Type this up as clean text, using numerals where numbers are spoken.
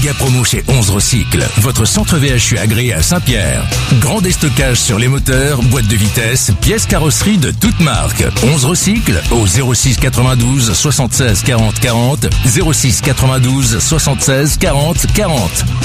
méga promo chez 11 Recycle, votre centre VHU agréé à Saint-Pierre. Grand déstockage sur les moteurs, boîtes de vitesse, pièces carrosserie de toutes marques. 11 Recycle au 06 92 76 40 40, 06 92 76 40 40.